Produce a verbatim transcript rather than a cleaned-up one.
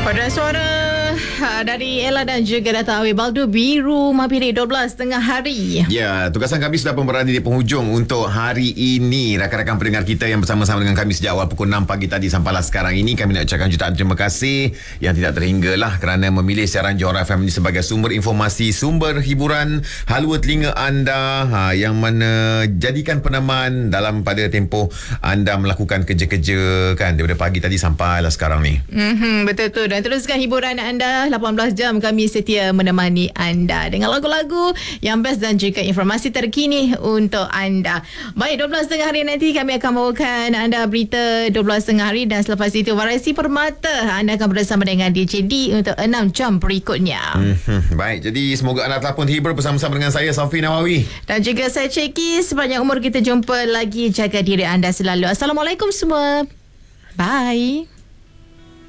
Pada suara ha, dari Ella dan juga Dato' Awi Baldo, biru Mapiri dua belas tengah hari. Ya, tugasan kami sudah pun berada di penghujung untuk hari ini. Rakan-rakan pendengar kita yang bersama-sama dengan kami sejak awal pukul enam pagi tadi sampailah sekarang ini, kami nak ucapkan jutaan terima kasih yang tidak terhinggalah kerana memilih siaran Johor F M ini sebagai sumber informasi, sumber hiburan, halua telinga anda, ha, yang mana jadikan peneman dalam pada tempoh anda melakukan kerja-kerja kan, daripada pagi tadi sampailah sekarang ni. Mm-hmm, betul tu. Dan teruskan hiburan anda lapan belas jam, kami setia menemani anda dengan lagu-lagu yang best dan juga informasi terkini untuk anda. Baik, dua belas tengah hari nanti kami akan bawakan anda berita dua belas tengah hari, dan selepas itu Variasi Permata anda akan bersama dengan D J D untuk enam jam berikutnya. Mm-hmm. Baik, jadi semoga anda telah pun terhibur bersama-sama dengan saya Safi Nawawi dan juga saya Ceki. Sepanjang umur kita jumpa lagi, jaga diri anda selalu. Assalamualaikum semua. Bye.